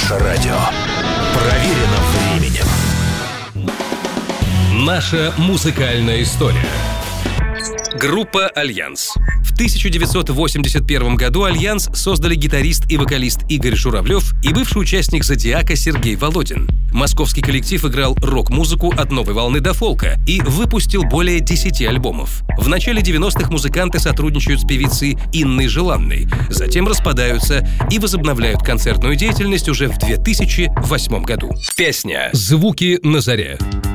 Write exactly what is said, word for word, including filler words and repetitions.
Наше радио. Проверено временем. Наша музыкальная история. Группа «Альянс». В тысяча девятьсот восемьдесят первом году «Альянс» создали гитарист и вокалист Игорь Журавлев и бывший участник «Зодиака» Сергей Володин. Московский коллектив играл рок-музыку от новой волны до фолка и выпустил более десяти альбомов. В начале девяностых музыканты сотрудничают с певицей Инной Желанной, затем распадаются и возобновляют концертную деятельность уже в две тысячи восьмом году. Песня «Звуки на заре».